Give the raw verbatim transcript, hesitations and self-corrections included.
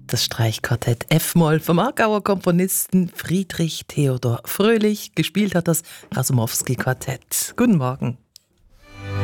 Das Streichquartett F-Moll vom Aargauer Komponisten Friedrich Theodor Fröhlich. Gespielt hat das Rasumowski-Quartett. Guten Morgen.